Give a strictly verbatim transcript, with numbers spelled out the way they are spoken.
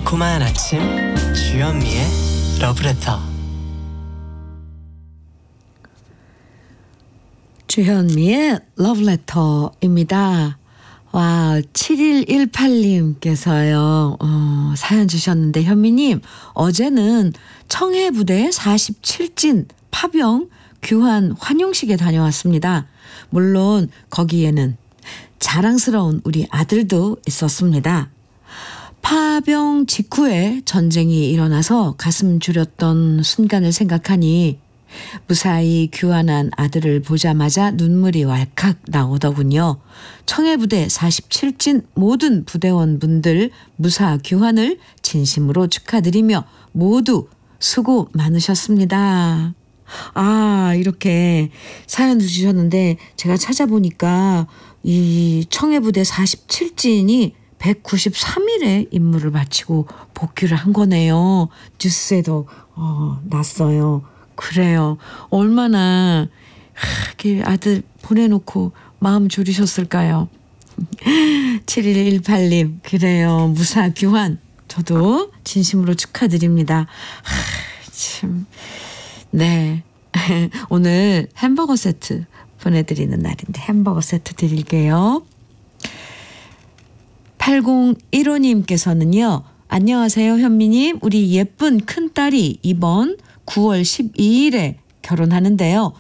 달콤한 아침 주현미의 러브레터. 주현미의 러브레터입니다. 와, 칠일일팔님께서요 어, 사연 주셨는데, 현미님, 어제는 청해부대 사십칠 진 파병 귀환 환영식에 다녀왔습니다. 물론 거기에는 자랑스러운 우리 아들도 있었습니다. 파병 직후에 전쟁이 일어나서 가슴 졸였던 순간을 생각하니 무사히 귀환한 아들을 보자마자 눈물이 왈칵 나오더군요. 청해부대 사십칠 진 모든 부대원분들 무사 귀환을 진심으로 축하드리며 모두 수고 많으셨습니다. 아, 이렇게 사연 주셨는데 제가 찾아보니까 이 청해부대 사십칠 진이 백구십삼 일의 임무를 마치고 복귀를 한 거네요. 뉴스에도 어, 났어요. 그래요. 얼마나 이렇게 아들 보내놓고 마음 졸이셨을까요? 칠일일팔님, 그래요. 무사 귀환 저도 진심으로 축하드립니다. 하, 참. 네. 오늘 햄버거 세트 보내드리는 날인데 햄버거 세트 드릴게요. 팔공일오님께서는요. 안녕하세요, 현미님. 우리 예쁜 큰딸이 이번 구월 십이일에 결혼하는데요.